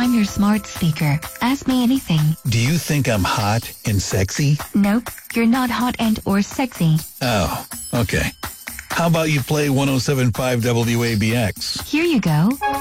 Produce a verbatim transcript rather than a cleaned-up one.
I'm your smart speaker. Ask me anything. Do you think I'm hot and sexy? Nope, you're not hot and or sexy. Oh, okay. How about you play one oh seven point five W A B X? Here you go.